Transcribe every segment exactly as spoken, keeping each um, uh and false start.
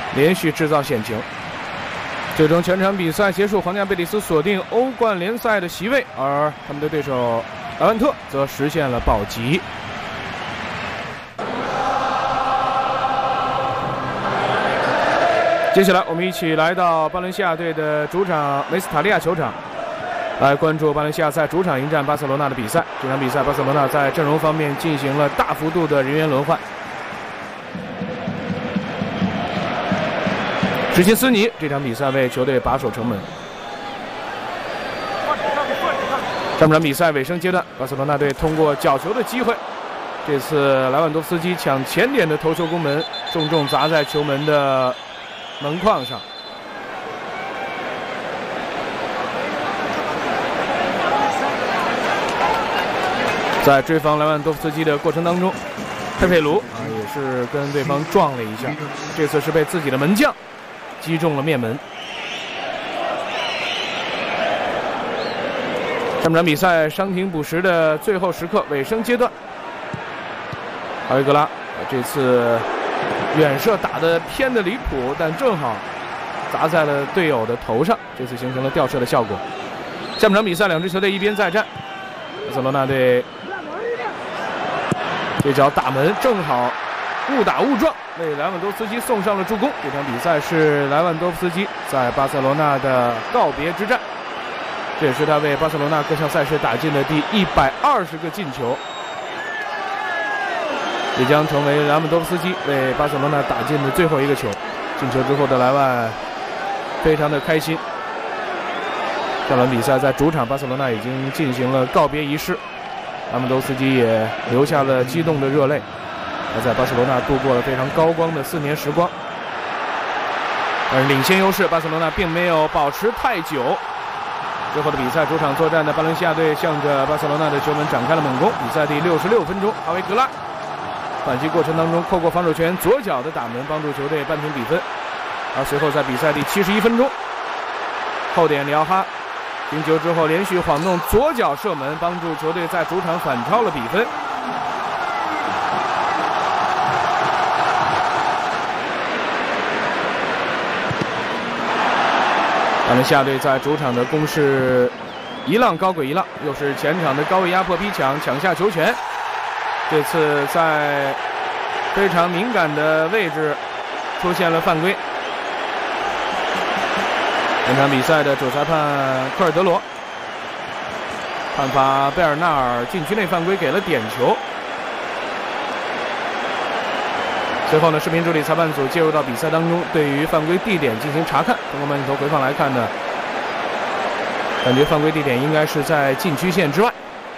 连续制造险情。最终全场比赛结束，皇家贝蒂斯锁定欧冠联赛的席位，而他们的对手莱万特则实现了保级。接下来，我们一起来到巴伦西亚队的主场梅斯塔利亚球场，来关注巴伦西亚在主场迎战巴塞罗那的比赛。这场比赛，巴塞罗那在阵容方面进行了大幅度的人员轮换。史琴斯尼这场比赛为球队把守城门。上半场比赛尾声阶段，巴塞罗那队通过角球的机会，这次莱万多夫斯基抢前点的头球攻门，重重砸在球门的门框上。在追防莱万多夫斯基的过程当中，佩佩卢啊也是跟对方撞了一下，这次是被自己的门将击中了面门。上半场比赛伤停补时的最后时刻，尾声阶段，哈维格拉这次远射打得偏的离谱，但正好砸在了队友的头上，这次形成了吊射的效果。下半场比赛两支球队一边再战，巴塞罗那队这脚打门正好误打误撞，为莱万多夫斯基送上了助攻。这场比赛是莱万多夫斯基在巴塞罗那的告别之战，这也是他为巴塞罗那各项赛事打进的第一百二十个进球，也将成为莱万多夫斯基为巴塞罗那打进的最后一个球。进球之后的莱万非常的开心。这场比赛在主场，巴塞罗那已经进行了告别仪式，莱万多夫斯基也流下了激动的热泪。他在巴塞罗那度过了非常高光的四年时光，但是领先优势巴塞罗那并没有保持太久。最后的比赛，主场作战的巴伦西亚队向着巴塞罗那的球门展开了猛攻。比赛第六十六分钟，哈维格拉反击过程当中扣过防守权，左脚的打门帮助球队扳平比分。而随后在比赛第七十一分钟，后点里奥哈赢球之后连续晃动左脚射门，帮助球队在主场反超了比分。巴伦西亚队在主场的攻势一浪高过一浪，又是前场的高位压迫逼抢，抢下球权。这次在非常敏感的位置出现了犯规。本场比赛的主裁判科尔德罗判罚贝尔纳尔禁区内犯规，给了点球。随后呢，视频助理裁判组介入到比赛当中，对于犯规地点进行查看。通过慢镜头回放来看呢，感觉犯规地点应该是在禁区线之外。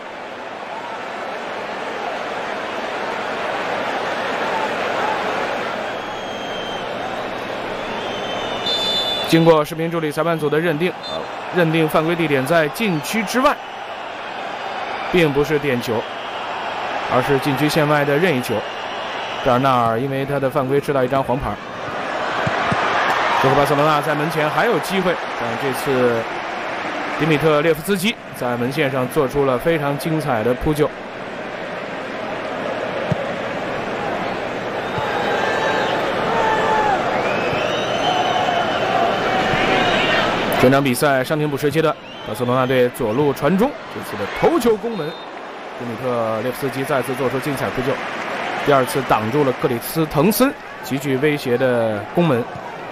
经过视频助理裁判组的认定，呃，认定犯规地点在禁区之外，并不是点球，而是禁区线外的任意球。贝尔纳尔因为他的犯规吃到一张黄牌。最后巴塞罗那在门前还有机会，但这次迪米特列夫斯基在门线上做出了非常精彩的扑救。全场比赛伤停补时阶段，巴塞罗那队左路传中，这次的头球攻门，迪米特列夫斯基再次做出精彩扑救，第二次挡住了克里斯滕森极具威胁的攻门。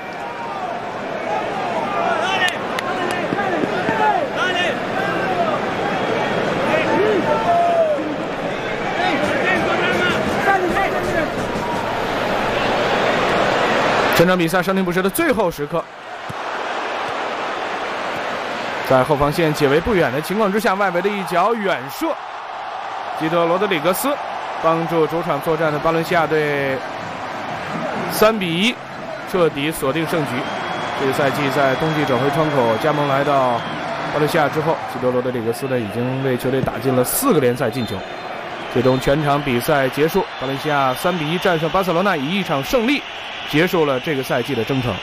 全场比赛伤停补时的最后时刻，在后防线解围不远的情况之下，外围的一脚远射，基德罗德里格斯帮助主场作战的巴伦西亚队三比一彻底锁定胜局。这个赛季在冬季转会窗口加盟来到巴伦西亚之后，基德罗德里格斯呢已经为球队打进了四个联赛进球。最终全场比赛结束，巴伦西亚三比一战胜巴塞罗那，以一场胜利结束了这个赛季的征程。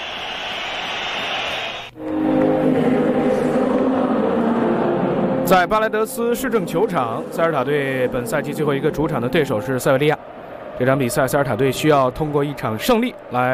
在巴莱德斯市政球场，塞尔塔队本赛季最后一个主场的对手是塞维利亚。这场比赛，塞尔塔队需要通过一场胜利来